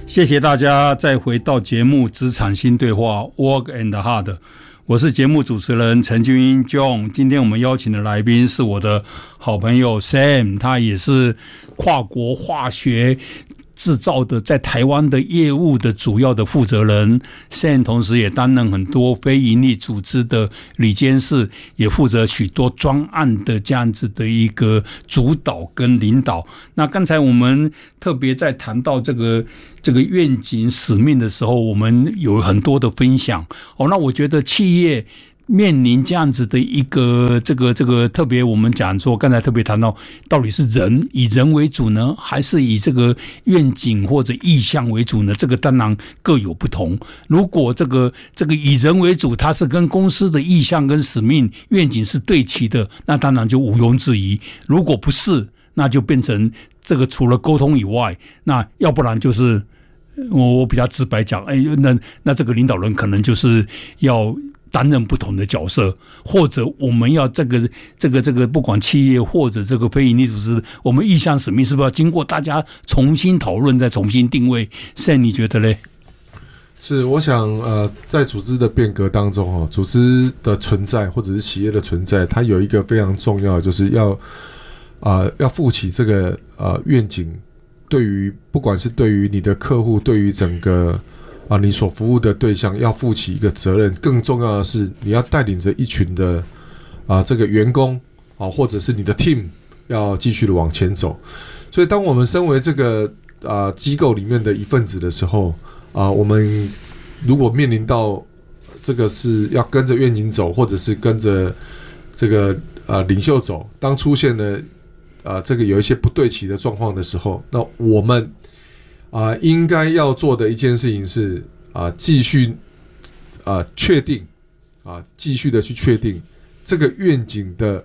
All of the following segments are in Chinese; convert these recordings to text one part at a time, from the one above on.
谢谢大家再回到节目职场新对话 Work and Hard， 我是节目主持人陈俊英 John。 今天我们邀请的来宾是我的好朋友 Sam， 他也是跨国化学制造的在台湾的业务的主要的负责人。 Sam 同时也担任很多非营利组织的理监事，也负责许多专案的这样子的一个主导跟领导。那刚才我们特别在谈到这个愿景使命的时候，我们有很多的分享。那我觉得企业面临这样子的一个这个特别我们讲说，刚才特别谈到到底是以人为主呢，还是以这个愿景或者意向为主呢？这个当然各有不同。如果这个以人为主，它是跟公司的意向跟使命愿景是对齐的，那当然就毋庸置疑。如果不是，那就变成这个除了沟通以外，那要不然就是我比较直白讲，那这个领导人可能就是要担任不同的角色，或者我们要这个不管企业或者这个非营利组织，我们意向使命是不是要经过大家重新讨论，再重新定位？ Sam 你觉得呢？ 是，我想在组织的变革当中，组织的存在或者是企业的存在，它有一个非常重要的，就是要负起这个愿景，对于不管是对于你的客户，对于整个你所服务的对象，要负起一个责任。更重要的是，你要带领着一群的这个员工或者是你的 team 要继续的往前走。所以当我们身为这个机构里面的一份子的时候，我们如果面临到这个是要跟着愿景走，或者是跟着这个领袖走，当出现了这个有一些不对齐的状况的时候，那我们应该要做的一件事情是继续确定继续的去确定这个愿景的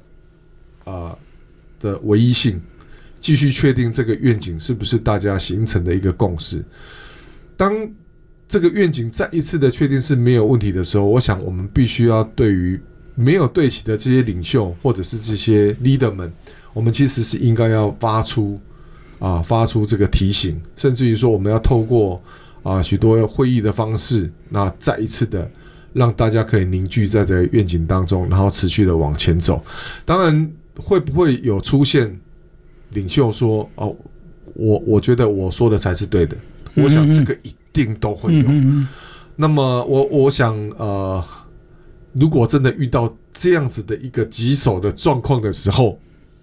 唯一性，继续确定这个愿景是不是大家形成的一个共识。当这个愿景再一次的确定是没有问题的时候，我想我们必须要对于没有对齐的这些领袖或者是这些 leader 们，我们其实是应该要发出这个提醒，甚至于说我们要透过许多会议的方式，那再一次的让大家可以凝聚在这个愿景当中，然后持续的往前走。当然会不会有出现领袖说我觉得我说的才是对的，我想这个一定都会有。那么我想如果真的遇到这样子的一个棘手的状况的时候，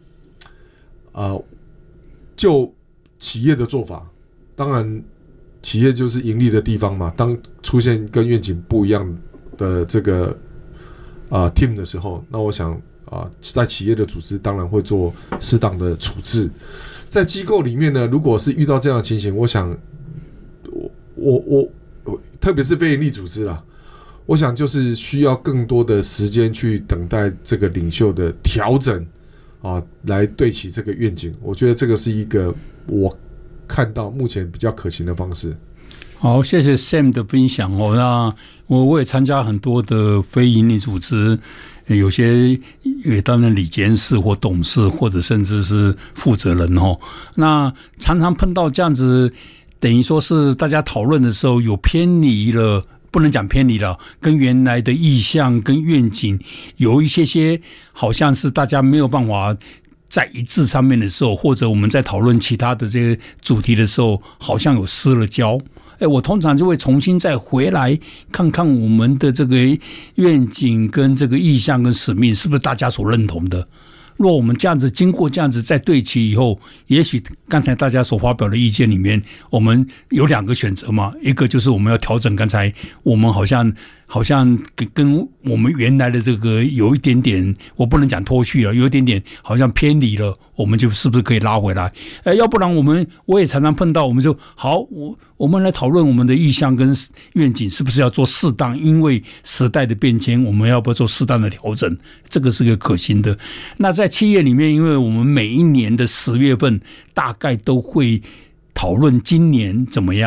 就企业的做法，当然企业就是盈利的地方嘛，当出现跟愿景不一样的这个team 的时候，那我想在企业的组织当然会做适当的处置。在机构里面呢，如果是遇到这样的情形，我想我特别是非营利组织啦，我想就是需要更多的时间去等待这个领袖的调整来对齐这个愿景。我觉得这个是一个我看到目前比较可行的方式。 好，谢谢 Sam 的分享那我也参加很多的非营利组织，有些也担任理监事或董事，或者甚至是负责人那常常碰到这样子，等于说是大家讨论的时候有偏离了，不能讲偏离了，跟原来的意向跟愿景有一些好像是大家没有办法在一致上面的时候，或者我们在讨论其他的这些主题的时候，好像有失了焦。我通常就会重新再回来看看我们的这个愿景跟这个意向跟使命是不是大家所认同的。若我们这样子经过这样子再对齐以后，也许刚才大家所发表的意见里面，我们有两个选择嘛，一个就是我们要调整刚才我们好像跟我们原来的这个有一点点，我不能讲脱序了，有一点点好像偏离了，我们就是不是可以拉回来？要不然我也常常碰到，我们就好，我们来讨论我们的意向跟愿景是不是要做适当，因为时代的变迁，我们要不要做适当的调整？这个是个可行的。那在企业里面，因为我们每一年的10月份大概都会讨论今年怎么样，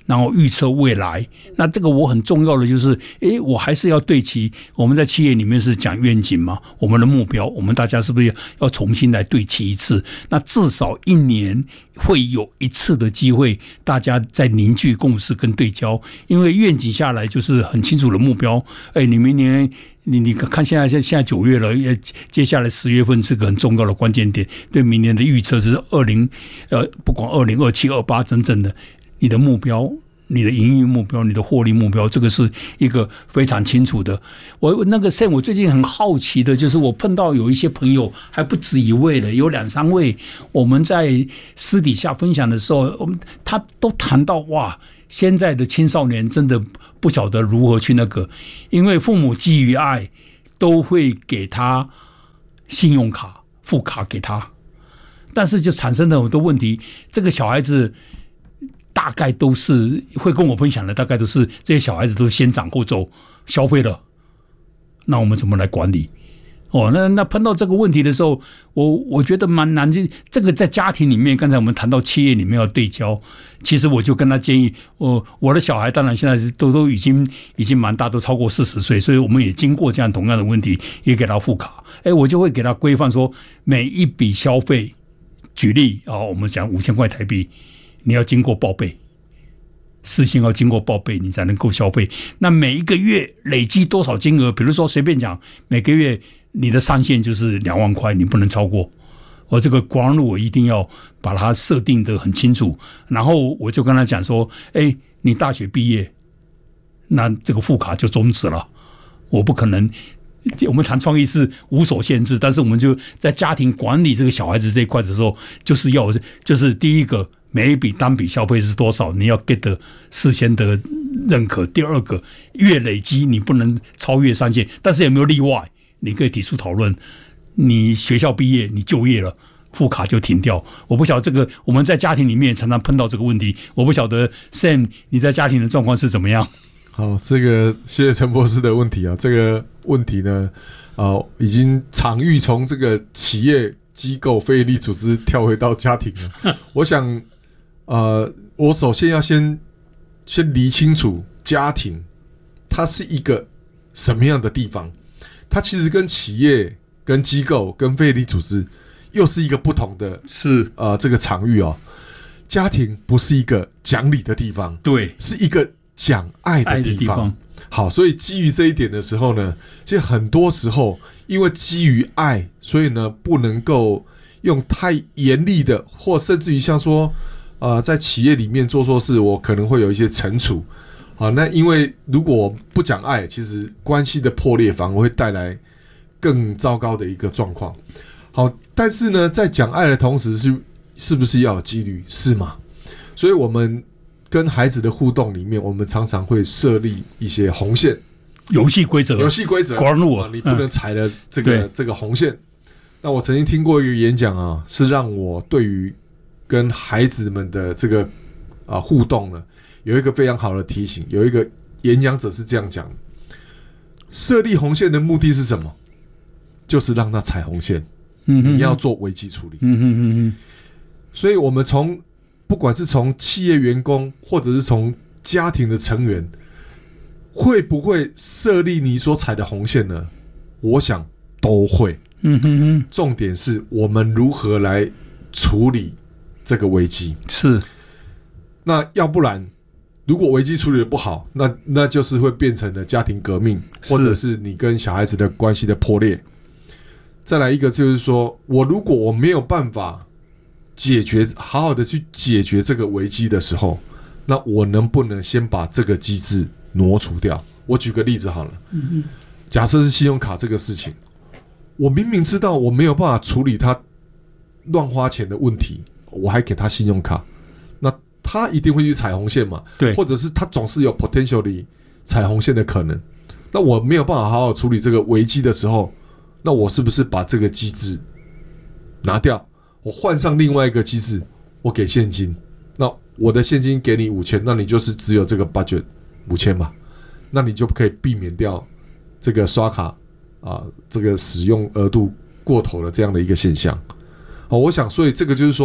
然后预测未来。那这个我很重要的就是，我还是要对齐。我们在企业里面是讲愿景嘛，我们的目标，我们大家是不是要重新来对齐一次？那至少1年会有1次的机会，大家在凝聚共识跟对焦。因为愿景下来就是很清楚的目标。你明年你看现在9月了，接下来10月份是个很重要的关键点，对明年的预测是不管2027、28真正的。你的目标、你的营运目标、你的获利目标，这个是一个非常清楚的。我最近很好奇的就是，我碰到有一些朋友还不止一位了，有2-3位。我们在私底下分享的时候，他都谈到哇，现在的青少年真的不晓得如何去因为父母基于爱，都会给他信用卡、副卡给他，但是就产生了很多问题。这个小孩子。大概都是会跟我分享的，大概都是这些小孩子都是先斩后奏消费了，那我们怎么来管理？那碰到这个问题的时候，我觉得蛮难。这个在家庭里面，刚才我们谈到企业里面要对焦，其实我就跟他建议，我的小孩当然现在都已经蛮大，都超过40岁，所以我们也经过这样同样的问题，也给他副卡。我就会给他规范说，每一笔消费，举例我们讲5000块台币。你要经过报备，事先要经过报备，你才能够消费。那每一个月累积多少金额？比如说随便讲，每个月你的上限就是2万块，你不能超过。这个光路我一定要把它设定得很清楚。然后我就跟他讲说，你大学毕业，那这个副卡就终止了。我不可能。我们谈创意是无所限制，但是我们就在家庭管理这个小孩子这一块的时候，就是第一个。每一笔单笔消费是多少？你要 get 事先的认可。第二个，越累积你不能超越上限，但是有没有例外？你可以提出讨论。你学校毕业，你就业了，副卡就停掉。我不晓得这个，我们在家庭里面常常碰到这个问题。我不晓得 Sam 你在家庭的状况是怎么样？ 好，这个谢谢陈博士的问题啊。这个问题呢，已经场域从这个企业机构、非营利组织跳回到家庭了。我想。我首先要先理清楚家庭它是一个什么样的地方，它其实跟企业、跟机构、跟非营利组织又是一个不同的这个场域哦。家庭不是一个讲理的地方， 对， 是一个讲爱的地方。好，所以基于这一点的时候呢，其实很多时候因为基于爱，所以呢不能够用太严厉的，或甚至于像说。在企业里面做错事，我可能会有一些惩处。好，那因为如果不讲爱，其实关系的破裂反而会带来更糟糕的一个状况。好，但是呢，在讲爱的同时，是不是要有纪律？是吗？所以我们跟孩子的互动里面，我们常常会设立一些红线、 游戏规则、光路你不能踩了这个红线。那我曾经听过一个演讲啊，是让我对于跟孩子们的这个互动呢，有一个非常好的提醒。有一个演讲者是这样讲的：设立红线的目的是什么？就是让他踩红线。你要做危机处理。所以我们不管是从企业员工，或者是从家庭的成员，会不会设立你所踩的红线呢？我想都会。重点是我们如何来处理这个危机。 是， 那要不然，如果危机处理的不好，那就是会变成了家庭革命，或者是你跟小孩子的关系的破裂。再来一个就是说，如果我没有办法好好的去解决这个危机的时候，那我能不能先把这个机制挪除掉？我举个例子好了，假设是信用卡这个事情，我明明知道我没有办法处理他乱花钱的问题，我还给他信用卡，那他一定会去踩红线嘛？ 对， 或者是他总是有 potentially 踩红线的可能。那我没有办法好好处理这个危机的时候，那我是不是把这个机制拿掉，我换上另外一个机制，我给现金？那我的现金给你5000，那你就是只有这个 budget 5000嘛？那你就可以避免掉这个刷卡这个使用额度过头的这样的一个现象。我想，所以这个就是说，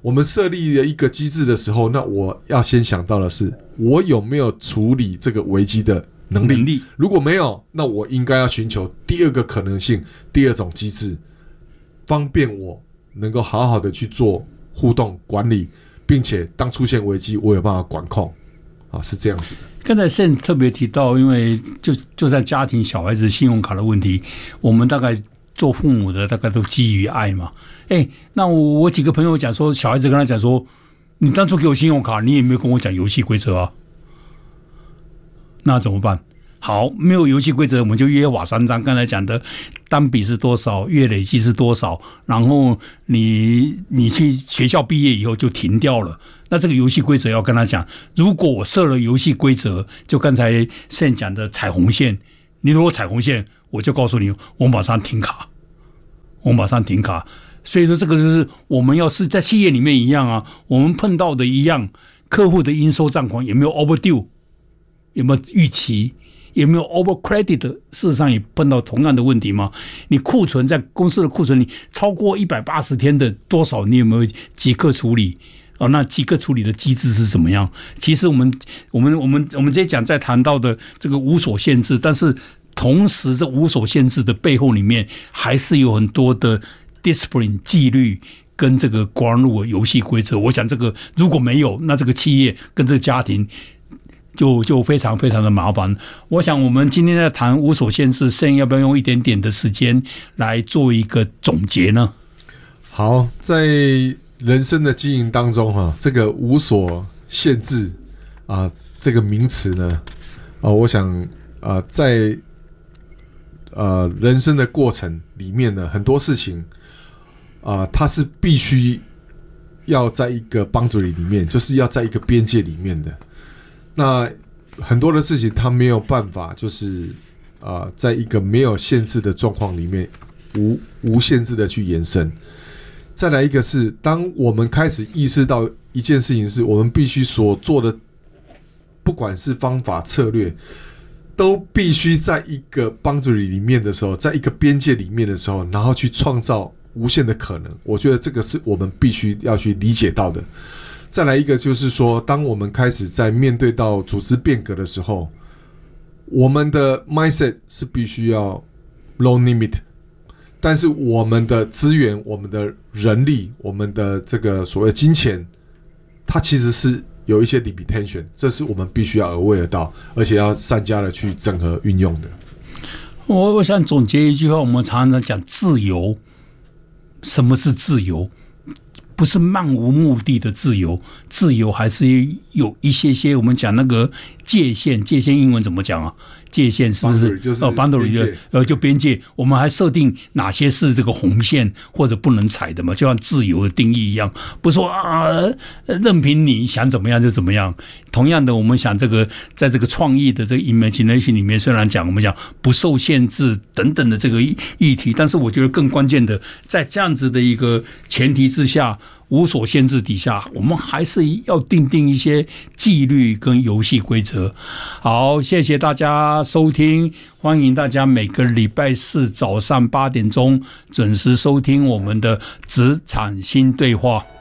我们设立了一个机制的时候，那我要先想到的是，我有没有处理这个危机的能力？如果没有，那我应该要寻求第二个可能性，第二种机制，方便我能够好好的去做互动管理，并且当出现危机，我有办法管控。是这样子的。 刚才Sam特别提到，因为就在家庭小孩子信用卡的问题，我们大概做父母的大概都基于爱嘛。那我几个朋友讲说，小孩子跟他讲说，你当初给我信用卡，你也没有跟我讲游戏规则啊，那怎么办？好，没有游戏规则，我们就约法三章。刚才讲的单笔是多少，月累计是多少，然后你去学校毕业以后就停掉了。那这个游戏规则要跟他讲，如果我设了游戏规则，就刚才Sam讲的踩红线，你如果踩红线，我就告诉你，我马上停卡，所以说这个就是我们要是在企业里面一样啊，我们碰到的一样，客户的应收账款有没有 overdue， 有没有逾期，有没有 over credit， 事实上也碰到同样的问题吗？你库存在公司的库存，你超过180天的多少，你有没有即刻处理？那即刻处理的机制是怎么样？其实我们这些讲在谈到的这个无所限制，但是同时这无所限制的背后里面，还是有很多的 discipline 纪律跟这个国入的游戏规则。我想这个如果没有，那这个企业跟这个家庭就非常非常的麻烦。我想我们今天在谈无所限制，Sam要不要用一点点的时间来做一个总结呢？ 好，在人生的经营当中这个无所限制这个名词呢我想在人生的过程里面呢，很多事情它是必须要在一个 boundary 里面，就是要在一个边界里面的。那很多的事情它没有办法就是在一个没有限制的状况里面无限制的去延伸。再来一个是，当我们开始意识到一件事情是我们必须所做的，不管是方法策略，都必须在一个 boundary 里面的时候，在一个边界里面的时候，然后去创造无限的可能。我觉得这个是我们必须要去理解到的。再来一个就是说，当我们开始在面对到组织变革的时候，我们的 mindset 是必须要 low limit， 但是我们的资源、我们的人力、我们的这个所谓金钱，它其实是有一些 limitation， 这是我们必须要aware到，而且要善加的去整合运用的。 我想总结一句话，我们常常讲自由。什么是自由？不是漫无目的的自由，自由还是有一些我们讲那个界限英文怎么讲啊？界限是不是boundary 就边界？我们还设定哪些是这个红线或者不能踩的嘛？就像自由的定义一样，不是说任凭你想怎么样就怎么样。同样的，我们想这个在这个创意的这个 imagination 里面，虽然讲我们讲不受限制等等的这个议题，但是我觉得更关键的，在这样子的一个前提之下，无所限制底下，我们还是要定一些纪律跟游戏规则。好，谢谢大家收听，欢迎大家每个礼拜四早上8点钟准时收听我们的职场新对话。